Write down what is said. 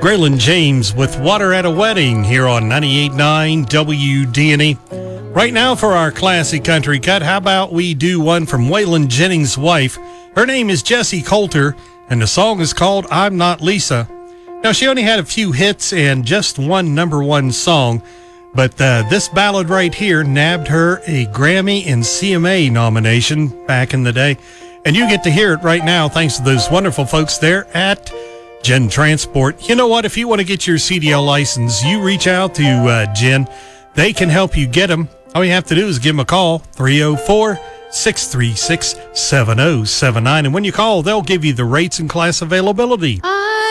Graylin James with Water at a Wedding here on 98.9 WDNE. Right now for our classic country cut, how about we do one from Waylon Jennings' wife? Her name is Jessie Coulter, and the song is called I'm Not Lisa. Now, she only had a few hits and just one number one song, but this ballad right here nabbed her a Grammy and CMA nomination back in the day. And you get to hear it right now thanks to those wonderful folks there at Jen Transport. You know what? If you want to get your CDL license, you reach out to Jen. They can help you get them. All you have to do is give them a call, 304-636-7079. And when you call, they'll give you the rates and class availability.